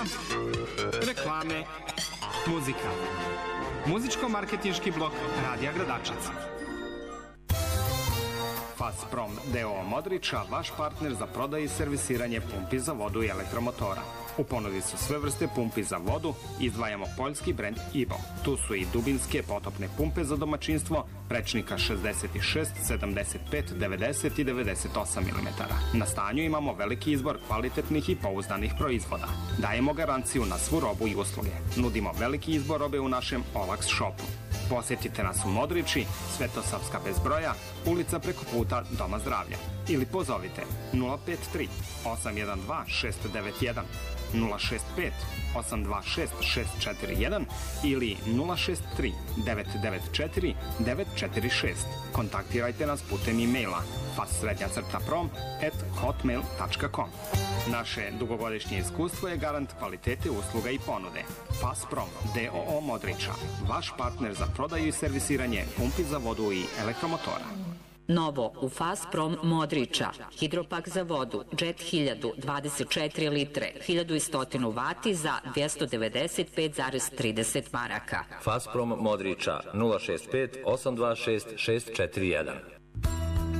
emisija reklame, muzika. Muzičko-marketinški blok Radija Gradačac. Fasprom d.o.o. Modriča, vaš partner za prodaju i servisiranje pumpi za vodu i elektromotora. U ponudi su sve vrste pumpi za vodu, izdvajamo poljski brend Ivo. Tu su i dubinske potopne pumpe za domaćinstvo, prečnika 66, 75, 90 i 98 mm. Na stanju imamo veliki izbor kvalitetnih i pouzdanih proizvoda. Dajemo garanciju na svu robu i usluge. Nudimo veliki izbor robe u našem Olax shopu. Posjetite nas u Modriči, Svetosavska bez broja, ulica preko puta Doma zdravlja. Ili pozovite 053 812 691, 065 826 641 ili 063 994 946. Kontaktirajte nas putem e-maila fas_prom@hotmail.com. Naše dugogodišnje iskustvo je garant kvalitete usluga i ponude. Fasprom d.o.o. Modriča, vaš partner za prodaju i servisiranje pumpi za vodu i elektromotora. Novo u Fasprom Modriča, hidropak za vodu, Jet 1000, 24 litre, 1100 vati za 295,30 maraka. Fasprom Modriča, 065 826 641.